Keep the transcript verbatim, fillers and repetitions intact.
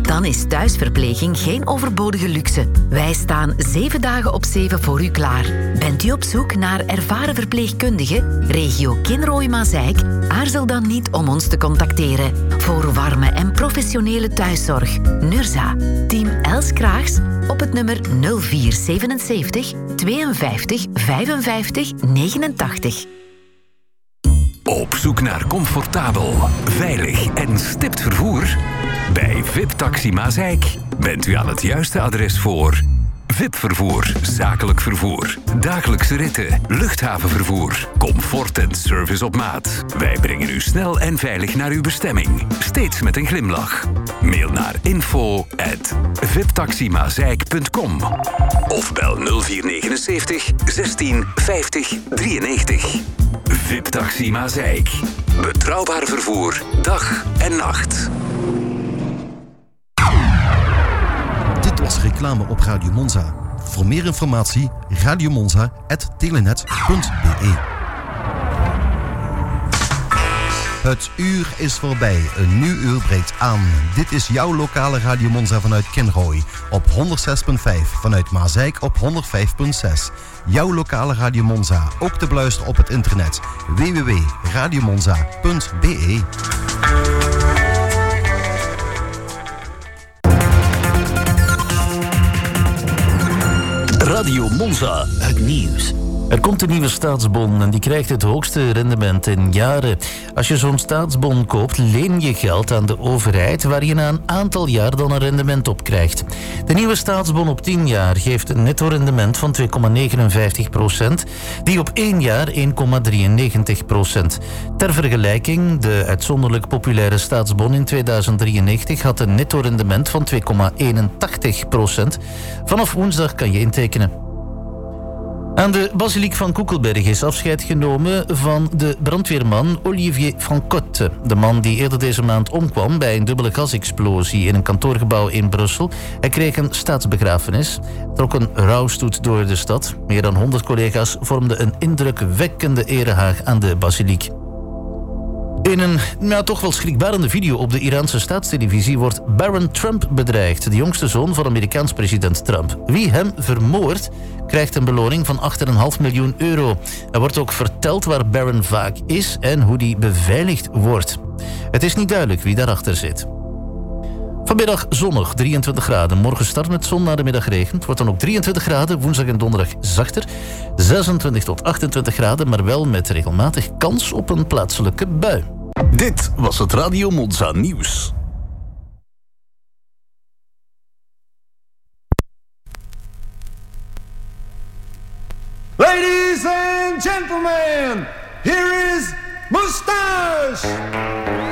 Dan is thuisverpleging geen overbodige luxe. Wij staan zeven dagen op zeven voor u klaar. Bent u op zoek naar ervaren verpleegkundigen? Regio Kinrooi-Mazeik? Aarzel dan niet om ons te contacteren. Voor warme en professionele thuiszorg. Nurza. Team Els Kraags op het nummer nul vier zevenenzeventig tweeënvijftig vijfenvijftig negenentachtig. Op zoek naar comfortabel, veilig en stipt vervoer? Bij V I P Taxi Mazeik bent u aan het juiste adres voor V I P-vervoer, zakelijk vervoer, dagelijkse ritten, luchthavenvervoer, comfort en service op maat. Wij brengen u snel en veilig naar uw bestemming, steeds met een glimlach. Mail naar info at viptaximazeik punt com of bel nul vier negenenzeventig zestien vijftig drieënnegentig. V I P Taxi Mazeik. Betrouwbaar vervoer, dag en nacht. Dit was reclame op Radio Monza. Voor meer informatie radiomonza punt telenet punt be. Het uur is voorbij. Een nieuw uur breekt aan. Dit is jouw lokale Radio Monza vanuit Kinrooi. Op honderdzes komma vijf. Vanuit Mazeik op honderdvijf komma zes. Jouw lokale Radio Monza. Ook te beluisteren op het internet. w w w punt radiomonza punt be. Radio Monza, het nieuws. Er komt een nieuwe staatsbon en die krijgt het hoogste rendement in jaren. Als je zo'n staatsbon koopt, leen je geld aan de overheid, waar je na een aantal jaar dan een rendement op krijgt. De nieuwe staatsbon op tien jaar geeft een netto rendement van twee komma negenenvijftig procent, die op één jaar één komma drieënnegentig procent. Ter vergelijking, de uitzonderlijk populaire staatsbon in tweeduizend drieënnegentig had een netto rendement van twee komma eenentachtig procent. Vanaf woensdag kan je intekenen. Aan de basiliek van Koekelberg is afscheid genomen van de brandweerman Olivier Francotte. De man die eerder deze maand omkwam bij een dubbele gasexplosie in een kantoorgebouw in Brussel. Hij kreeg een staatsbegrafenis, trok een rouwstoet door de stad. Meer dan honderd collega's vormden een indrukwekkende erehaag aan de basiliek. In een nou, toch wel schrikbarende video op de Iraanse staatstelevisie wordt Barron Trump bedreigd, de jongste zoon van Amerikaans president Trump. Wie hem vermoordt, krijgt een beloning van acht komma vijf miljoen euro. Er wordt ook verteld waar Barron vaak is en hoe die beveiligd wordt. Het is niet duidelijk wie daarachter zit. Vanmiddag zonnig, drieëntwintig graden. Morgen start met zon, na de middag regent. Wordt dan ook drieëntwintig graden, woensdag en donderdag zachter. zesentwintig tot achtentwintig graden, maar wel met regelmatig kans op een plaatselijke bui. Dit was het Radio Monza nieuws. Ladies and gentlemen, here is Moustache!